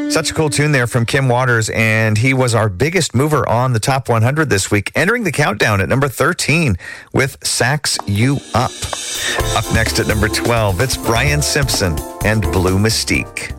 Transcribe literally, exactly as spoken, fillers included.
Such a cool tune there from Kim Waters, and he was our biggest mover on the top one hundred this week, entering the countdown at number thirteen with Sax You Up. Up next at number twelve, it's Brian Simpson and Blue Mystique.